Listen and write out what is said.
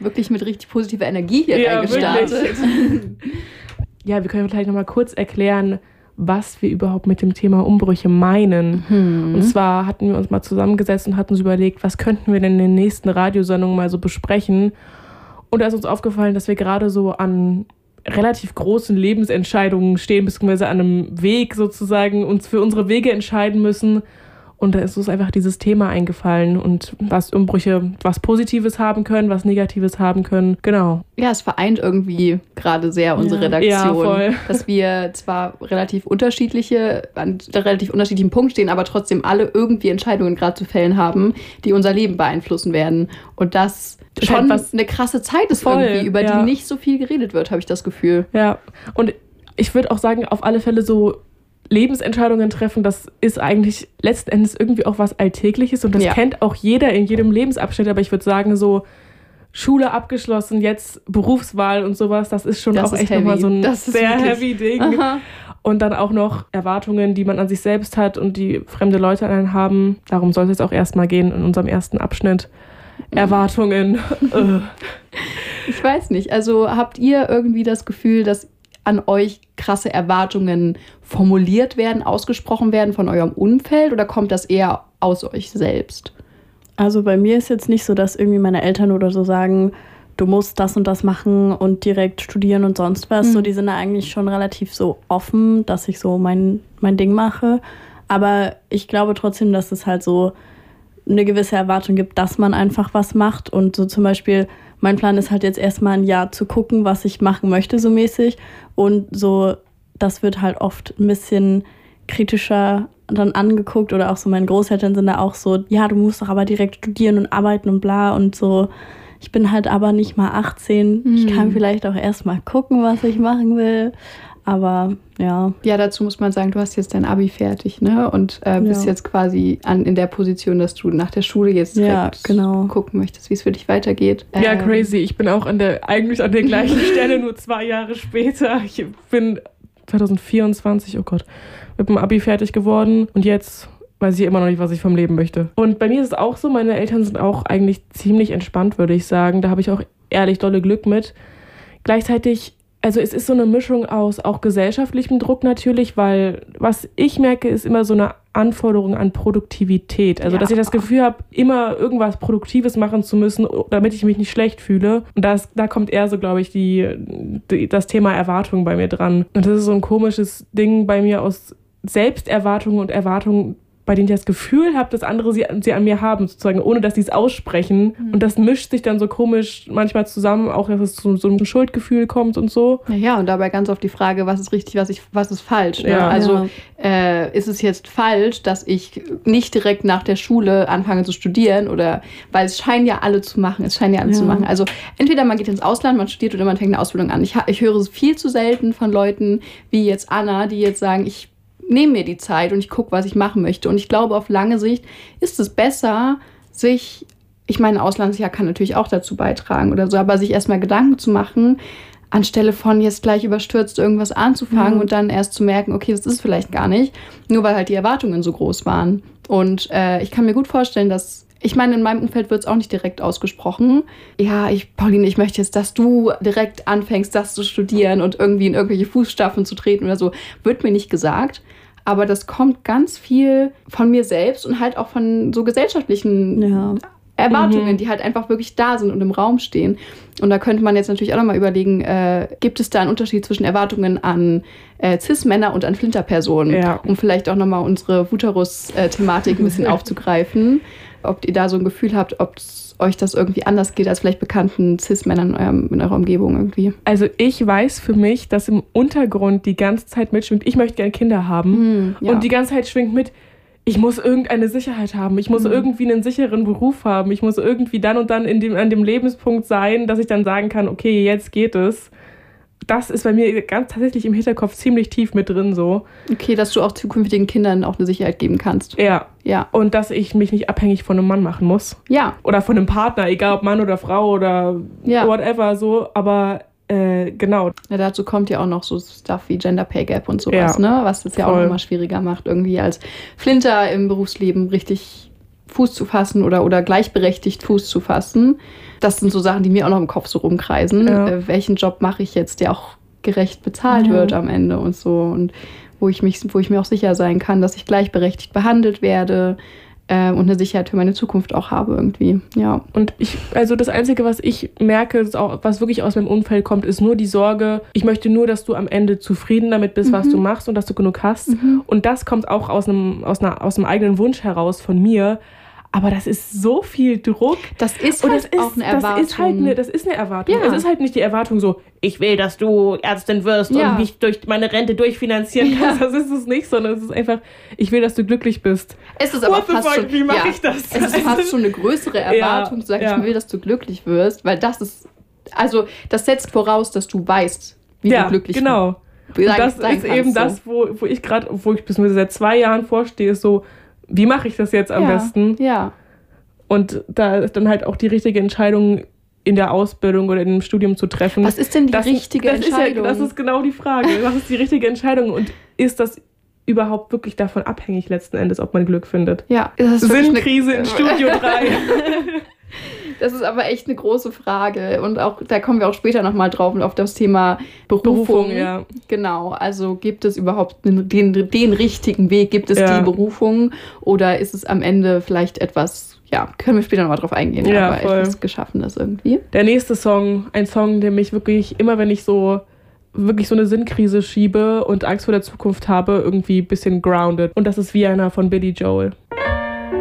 wirklich mit richtig positiver Energie hier reingestartet. Ja, wir können vielleicht nochmal kurz erklären, was wir überhaupt mit dem Thema Umbrüche meinen. Und zwar hatten wir uns mal zusammengesetzt und hatten uns überlegt, was könnten wir denn in den nächsten Radiosendungen mal so besprechen. Und da ist uns aufgefallen, dass wir gerade so an relativ großen Lebensentscheidungen stehen, beziehungsweise an einem Weg sozusagen uns für unsere Wege entscheiden müssen. Und da ist uns einfach dieses Thema eingefallen und was Umbrüche, was Positives haben können, was Negatives haben können. Genau. Ja, es vereint irgendwie gerade sehr unsere Redaktion. Ja, voll. Dass wir zwar an relativ unterschiedlichen Punkt stehen, aber trotzdem alle irgendwie Entscheidungen gerade zu fällen haben, die unser Leben beeinflussen werden. Und das schon eine krasse Zeit ist irgendwie, über die nicht so viel geredet wird, habe ich das Gefühl. Ja, und ich würde auch sagen, auf alle Fälle so Lebensentscheidungen treffen, das ist eigentlich letzten Endes irgendwie auch was Alltägliches und das kennt auch jeder in jedem Lebensabschnitt, aber ich würde sagen, so Schule abgeschlossen, jetzt Berufswahl und sowas, das ist schon das auch ist echt nochmal so ein sehr heavy Ding. Aha. Und dann auch noch Erwartungen, die man an sich selbst hat und die fremde Leute an einen haben. Darum soll es jetzt auch erstmal gehen in unserem ersten Abschnitt. Erwartungen. Ich weiß nicht, also habt ihr irgendwie das Gefühl, dass an euch krasse Erwartungen formuliert werden, ausgesprochen werden von eurem Umfeld oder kommt das eher aus euch selbst? Also bei mir ist jetzt nicht so, dass irgendwie meine Eltern oder so sagen, du musst das und das machen und direkt studieren und sonst was. So, die sind da eigentlich schon relativ so offen, dass ich so mein Ding mache. Aber ich glaube trotzdem, dass es halt so eine gewisse Erwartung gibt, dass man einfach was macht. Und so zum Beispiel, mein Plan ist halt jetzt erstmal ein Jahr zu gucken, was ich machen möchte so mäßig. Und so, das wird halt oft ein bisschen kritischer dann angeguckt. Oder auch so meine Großeltern sind da auch so, ja, du musst doch aber direkt studieren und arbeiten und bla und so. Ich bin halt aber nicht mal 18. Ich kann vielleicht auch erst mal gucken, was ich machen will. Aber ja. Ja, dazu muss man sagen, du hast jetzt dein Abi fertig, ne? Und bist jetzt quasi in der Position, dass du nach der Schule jetzt direkt gucken möchtest, wie es für dich weitergeht. Ja, crazy. Ich bin auch eigentlich an der gleichen Stelle, nur 2 Jahre später. Ich bin 2024, oh Gott, mit dem Abi fertig geworden. Und jetzt weiß ich immer noch nicht, was ich vom Leben möchte. Und bei mir ist es auch so, meine Eltern sind auch eigentlich ziemlich entspannt, würde ich sagen. Da habe ich auch ehrlich dolle Glück mit. Gleichzeitig, also es ist so eine Mischung aus auch gesellschaftlichem Druck natürlich, weil was ich merke, ist immer so eine Anforderung an Produktivität. Also dass ich das Gefühl habe, immer irgendwas Produktives machen zu müssen, damit ich mich nicht schlecht fühle. Und da kommt eher so, glaube ich, das Thema Erwartung bei mir dran. Und das ist so ein komisches Ding bei mir aus Selbsterwartungen und Erwartungen, bei denen ich das Gefühl habe, dass andere sie an mir haben, sozusagen, ohne dass sie es aussprechen. Und das mischt sich dann so komisch manchmal zusammen, auch dass es zu so einem Schuldgefühl kommt und so. Naja, und dabei ganz oft die Frage, was ist richtig, was ist falsch. Ne? Also ist es jetzt falsch, dass ich nicht direkt nach der Schule anfange zu studieren? Oder weil es scheinen ja alle zu machen. Also entweder man geht ins Ausland, man studiert oder man fängt eine Ausbildung an. Ich höre es viel zu selten von Leuten wie jetzt Anna, die jetzt sagen, ich nehme mir die Zeit und ich gucke, was ich machen möchte. Und ich glaube, auf lange Sicht ist es besser, ich meine, Auslandsjahr kann natürlich auch dazu beitragen oder so, aber sich erstmal Gedanken zu machen, anstelle von jetzt gleich überstürzt irgendwas anzufangen und dann erst zu merken, okay, das ist vielleicht gar nicht, nur weil halt die Erwartungen so groß waren. Und ich kann mir gut vorstellen, ich meine, in meinem Umfeld wird es auch nicht direkt ausgesprochen. Ja, Pauline, ich möchte jetzt, dass du direkt anfängst, das zu studieren und irgendwie in irgendwelche Fußstapfen zu treten oder so. Wird mir nicht gesagt. Aber das kommt ganz viel von mir selbst und halt auch von so gesellschaftlichen Erwartungen, die halt einfach wirklich da sind und im Raum stehen. Und da könnte man jetzt natürlich auch nochmal überlegen, gibt es da einen Unterschied zwischen Erwartungen an Cis-Männer und an Flinterpersonen? Ja. Um vielleicht auch nochmal unsere Vuterus-Thematik ein bisschen aufzugreifen. Ob ihr da so ein Gefühl habt, ob euch das irgendwie anders geht als vielleicht bekannten Cis-Männern in eurer Umgebung irgendwie. Also ich weiß für mich, dass im Untergrund die ganze Zeit mitschwingt, ich möchte gerne Kinder haben. Und die ganze Zeit schwingt mit, ich muss irgendeine Sicherheit haben, ich muss irgendwie einen sicheren Beruf haben, ich muss irgendwie dann und dann an dem Lebenspunkt sein, dass ich dann sagen kann, okay, jetzt geht es. Das ist bei mir ganz tatsächlich im Hinterkopf ziemlich tief mit drin so. Okay, dass du auch zukünftigen Kindern auch eine Sicherheit geben kannst. Ja. Und dass ich mich nicht abhängig von einem Mann machen muss. Ja. Oder von einem Partner, egal ob Mann oder Frau oder whatever so. Aber genau. Ja, dazu kommt ja auch noch so Stuff wie Gender Pay Gap und sowas, ne? Was das ja auch immer schwieriger macht, irgendwie als Flinter im Berufsleben richtig Fuß zu fassen oder gleichberechtigt Fuß zu fassen. Das sind so Sachen, die mir auch noch im Kopf so rumkreisen. Ja. Welchen Job mache ich jetzt, der auch gerecht bezahlt wird am Ende und so. Und wo ich mir auch sicher sein kann, dass ich gleichberechtigt behandelt werde und eine Sicherheit für meine Zukunft auch habe irgendwie. Ja. Und also das Einzige, was ich merke, was wirklich aus meinem Umfeld kommt, ist nur die Sorge, ich möchte nur, dass du am Ende zufrieden damit bist, was du machst und dass du genug hast. Und das kommt auch aus einem eigenen Wunsch heraus von mir. Aber das ist so viel Druck. Das ist halt auch eine Erwartung. Das ist eine Erwartung. Ja. Es ist halt nicht die Erwartung so, ich will, dass du Ärztin wirst und mich durch meine Rente durchfinanzieren kannst. Das ist es nicht, sondern es ist einfach, ich will, dass du glücklich bist. Es ist aber fast schon, wie mache ich das? Es ist fast schon eine größere Erwartung, zu sagen, ich will, dass du glücklich wirst, weil das setzt voraus, dass du weißt, wie du glücklich wirst. Genau. Und das ist eben das, wo ich bis seit 2 Jahren vorstehe, ist so, wie mache ich das jetzt am besten? Ja. Und da ist dann halt auch die richtige Entscheidung in der Ausbildung oder in dem Studium zu treffen. Was ist denn die richtige Entscheidung? Das ist genau die Frage. Was ist die richtige Entscheidung? Und ist das überhaupt wirklich davon abhängig letzten Endes, ob man Glück findet? Ja. Sinnkrise in Studio 3. Das ist aber echt eine große Frage. Und auch da kommen wir auch später nochmal drauf und auf das Thema Berufung. Ja. Genau. Also gibt es überhaupt den richtigen Weg? Gibt es die Berufung? Oder ist es am Ende vielleicht etwas, können wir später nochmal drauf eingehen, aber voll. Etwas Geschaffenes irgendwie? Der nächste Song, ein Song, der mich wirklich, immer wenn ich so eine Sinnkrise schiebe und Angst vor der Zukunft habe, irgendwie ein bisschen grounded. Und das ist Vienna von Billy Joel.